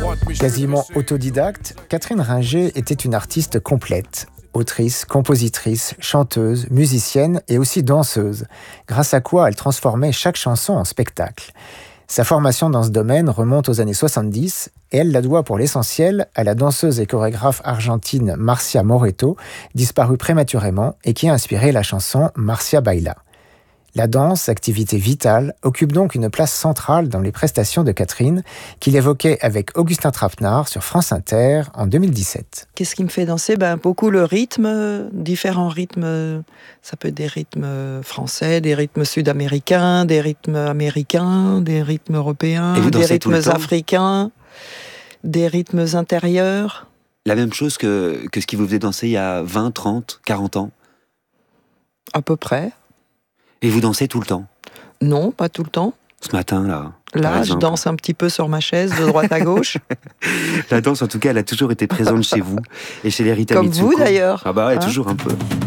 Quasiment autodidacte, Catherine Ringer était une artiste complète. Autrice, compositrice, chanteuse, musicienne et aussi danseuse, grâce à quoi elle transformait chaque chanson en spectacle. Sa formation dans ce domaine remonte aux années 70 et elle la doit pour l'essentiel à la danseuse et chorégraphe argentine Marcia Moreto, disparue prématurément et qui a inspiré la chanson Marcia Baila. La danse, activité vitale, occupe donc une place centrale dans les prestations de Catherine, qu'il évoquait avec Augustin Trapenard sur France Inter en 2017. Qu'est-ce qui me fait danser ? Beaucoup le rythme, différents rythmes. Ça peut être des rythmes français, des rythmes sud-américains, des rythmes américains, des rythmes européens, des rythmes africains, des rythmes intérieurs. La même chose que ce qui vous faisait danser il y a 20, 30, 40 ans ? À peu près. Et vous dansez tout le temps ? Non, pas tout le temps. Ce matin, là. Là, je danse un petit peu sur ma chaise, de droite à gauche. La danse, en tout cas, elle a toujours été présente chez vous et chez les Rita Comme Mitsuko. vous, d'ailleurs. Ah bah ouais, toujours un peu.